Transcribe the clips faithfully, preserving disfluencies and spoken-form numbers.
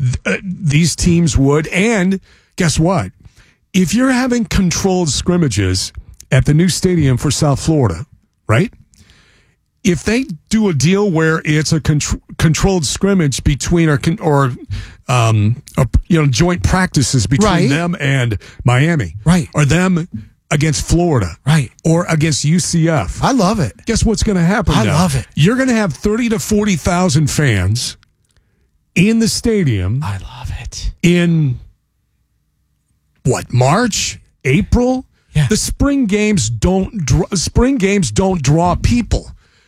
th- uh, these teams would. And guess what? If you're having controlled scrimmages at the new stadium for South Florida, right? If they do a deal where it's a con- controlled scrimmage between or, con- or um, or, you know, joint practices between right. them and Miami, right, or them against Florida, right, or against U C F, I love it. Guess what's going to happen? I now? love it. You're going to have thirty to forty thousand fans in the stadium. I love it. In what, March, April? Yeah. The spring games don't draw, spring games don't draw people.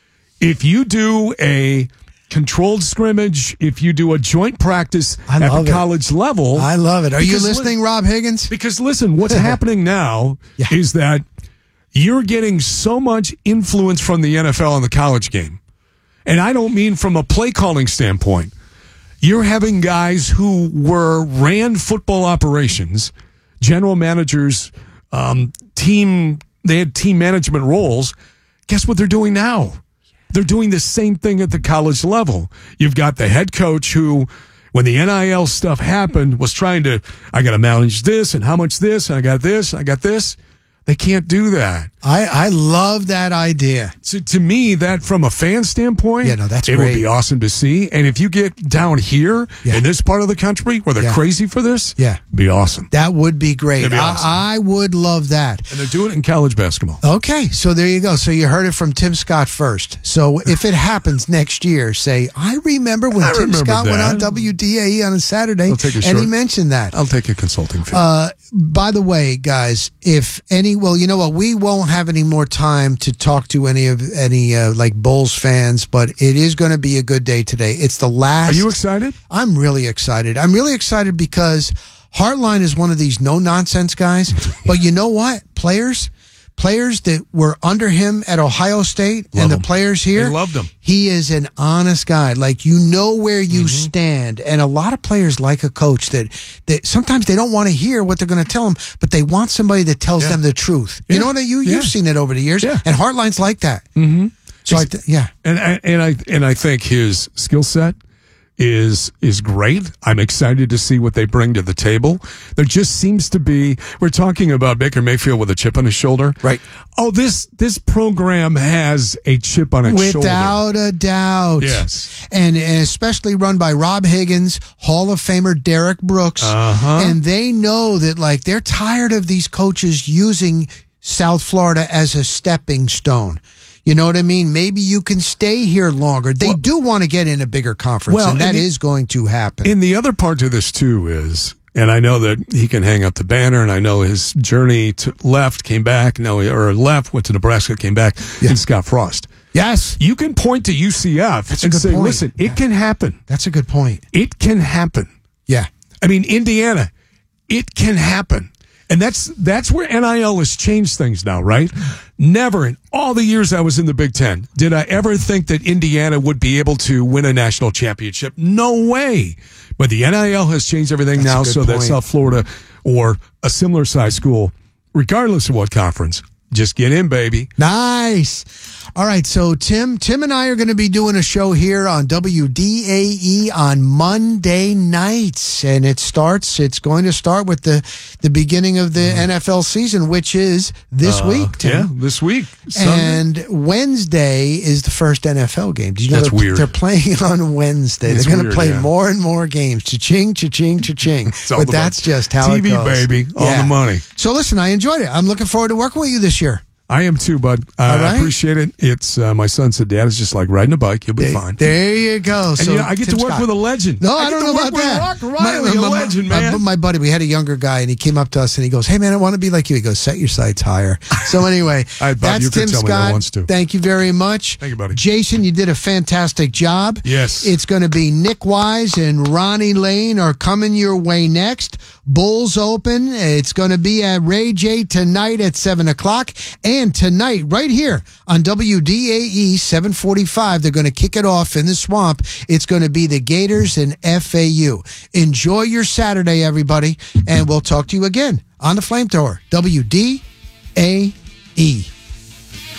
If you do a controlled scrimmage, if you do a joint practice I at love the it. college level, I love it. Are you because listening, li- Rob Higgins? Because listen, what's happening now Yeah. is that you're getting so much influence from the N F L on the college game. And I don't mean from a play calling standpoint. You're having guys who were ran football operations, general managers, um, team, they had team management roles. Guess what they're doing now? They're doing the same thing at the college level. You've got the head coach who, when the N I L stuff happened, was trying to, I got to manage this and how much this, and I got this, and I got this. They can't do that. I, I love that idea. So to me, that from a fan standpoint, Yeah, no, that's it great. would be awesome to see. And if you get down here Yeah. in this part of the country where they're Yeah. crazy for this, Yeah. it'd be awesome. That would be great. That'd be awesome. I, I would love that. And they're doing it in college basketball. Okay, so there you go. So you heard it from Tim Scott first. So if it happens next year, say, I remember when I Tim remember Scott went that. on W D A E on a Saturday, I'll take a and short- he mentioned that. I'll take a consulting fee. Uh, by the way, guys, if any, well, you know what, we won't have any more time to talk to any of any uh, like Bulls fans, but it is going to be a good day today. It's the last. Are you excited? I'm really excited. I'm really excited because Hartline is one of these no nonsense guys. But you know what, players. Players that were under him at Ohio State Love and the him. players here, They loved him. he is an honest guy. Like, you know where you Mm-hmm. stand. And a lot of players like a coach that, that sometimes they don't want to hear what they're going to tell them, but they want somebody that tells Yeah. them the truth. You Yeah. know what? You, Yeah. You've seen it over the years. Yeah. And Hartline's like that. Mm-hmm. So, I th- yeah. And I, and I and I think his skill set is is great. I'm excited to see what they bring to the table. There just seems to be, we're talking about Baker Mayfield with a chip on his shoulder. Right. Oh, this this program has a chip on its shoulder. Without a doubt. Yes. And, and especially run by Rob Higgins, Hall of Famer Derek Brooks. Uh-huh. And they know that, like, they're tired of these coaches using South Florida as a stepping stone. You know what I mean? Maybe you can stay here longer. They Well- do want to get in a bigger conference, Well, and that and the- is going to happen. And the other part to this too is, and I know that he can hang up the banner, and I know his journey to left, came back, no, or left, went to Nebraska, came back, Yeah. and Scott Frost. Yes. You can point to U C F That's a and good say, point. listen, it can happen. That's a good point. It can happen. Yeah. I mean, Indiana, it can happen. And that's that's where N I L has changed things now, right? Never in all the years I was in the Big Ten did I ever think that Indiana would be able to win a national championship. No way. But the N I L has changed everything That's a now good so that point. South Florida or a similar size school, regardless of what conference, just get in, baby. Nice. All right, so Tim, Tim and I are going to be doing a show here on W D A E on Monday nights, and it starts. It's going to start with the the beginning of the N F L season, which is this Uh, week, Tim. Yeah, this week. Sunday. And Wednesday is the first N F L game. Did you know That's they're, weird. they're playing on Wednesday? It's they're going to weird, play yeah. more and more games. Cha-ching, cha-ching, cha-ching. all But about that's just how T it V, goes. baby. All the money. So listen, I enjoyed it. I'm looking forward to working with you this year. I am too, bud. Uh, All right. I appreciate it. It's uh, my son said, Dad, it's just like riding a bike. You'll be There, fine. there you go. And So you know, I get Tim to work Scott. with a legend. No, I, get don't to know work about with that. Rock Riley, a legend, my, man. my buddy, we had a younger guy, and he came up to us and he goes, "Hey, man, I want to be like you." He goes, "Set your sights higher." So anyway, All right, Bob, that's you can Tim tell me what I Scott. wants to. Thank you very much. Thank you, buddy. Jason, you did a fantastic job. Yes. It's going to be Nick Wise and Ronnie Lane are coming your way next. Bulls Open. It's going to be at Ray J tonight at seven o'clock. And tonight, right here on W D A E seven forty-five, they're going to kick it off in the Swamp. It's going to be the Gators and F A U. Enjoy your Saturday, everybody. And we'll talk to you again on the Flamethrower. W D A E.